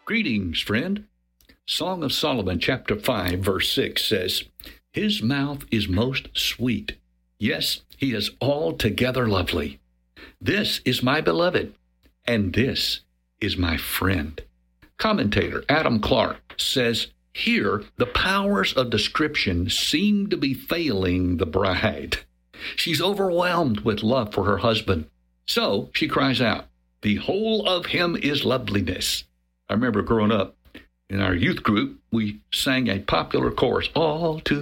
Greetings, friend. Song of Solomon, chapter 5, verse 6 says, His mouth is most sweet. Yes, he is altogether lovely. This is my beloved, and this is my friend. Commentator Adam Clarke says, here the powers of description seem to be failing the bride. She's overwhelmed with love for her husband. So she cries out, the whole of him is loveliness. I remember growing up in our youth group, we sang a popular chorus, all to